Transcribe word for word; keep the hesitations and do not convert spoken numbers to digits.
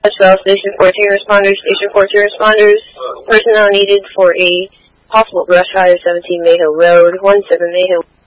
Well, Station fourteen responders, Station fourteen responders, personnel needed for a possible brush fire, seventeen Mayhill Road, one seven Mayhill.